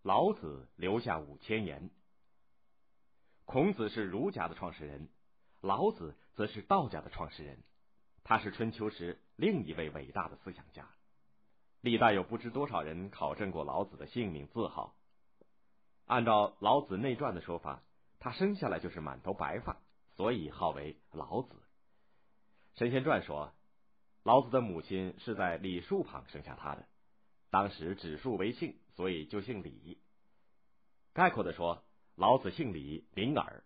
老子留下5000言。孔子是儒家的创始人，老子则是道家的创始人，他是春秋时另一位伟大的思想家。历代有不知多少人考证过老子的姓名字号。按照老子内传的说法，他生下来就是满头白发，所以号为老子。神仙传说，老子的母亲是在李树旁生下他的，当时指树为姓，所以就姓李。概括的说，老子姓李，名耳，